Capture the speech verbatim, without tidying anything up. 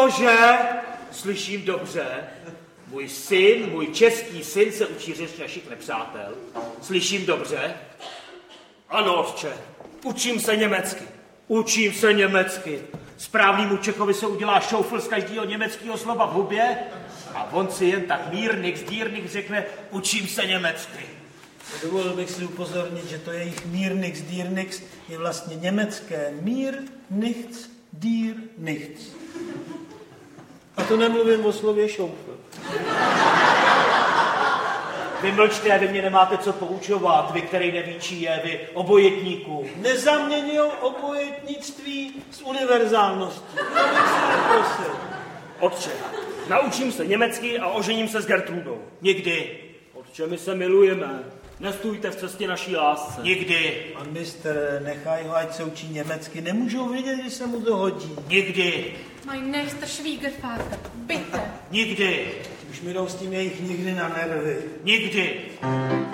Cože? Slyším dobře. Můj syn, můj český syn se učí řeč našich nepřátel. Slyším dobře? Ano, otče. Učím se německy. Učím se německy. Správnému Čechovi se udělá šoufl z každého německého slova v hubě a on si jen tak mírnix, dírnix řekne, učím se německy. Dovolil bych si upozornit, že to jejich mírnix, dírnix je vlastně německé mír, nichts, dír, nichts. A to nemluvím o slově šoufl. Vy mlčte, vy mě nemáte co poučovat, vy, který neví, čí je, vy obojetníků. Nezaměňuj obojetnictví s univerzálností. To bych se neprosil. Otče, naučím se německy a ožením se s Gertrudou. Nikdy. Otče, my se milujeme. Nestůjte v cestě naší lásce. Nikdy. Pan mistr, nechaj ho, ať se učí německy. Nemůžou vědět, že se mu to hodí. Nikdy. Mein nächster Schwiegervater, bitte. Nikdy. Už mi jdou s tím jejich nikdy na nervy. Nikdy.